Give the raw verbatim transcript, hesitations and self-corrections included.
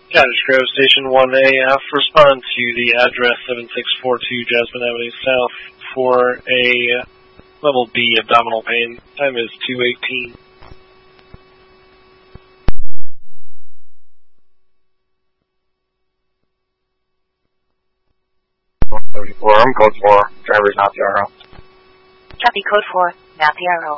Cottage Grove Station one A F, respond to the address seven six four two Jasmine Avenue South for a level B abdominal pain. Time is two eighteen. thirty-four, I'm code four. Driver's not the R O. Copy code four, not the R O.